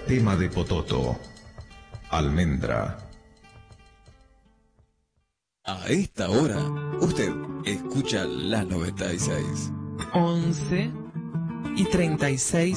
Tema de Pototo. Almendra. A esta hora, usted escucha la 96. 11:36